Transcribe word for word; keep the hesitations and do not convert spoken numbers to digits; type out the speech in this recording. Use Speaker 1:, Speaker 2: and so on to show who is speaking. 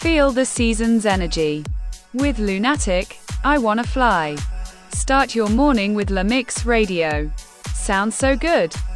Speaker 1: Feel the season's energy. With Lunatic, I Wanna Fly. Start your morning with La Mix Radio. Sounds so good.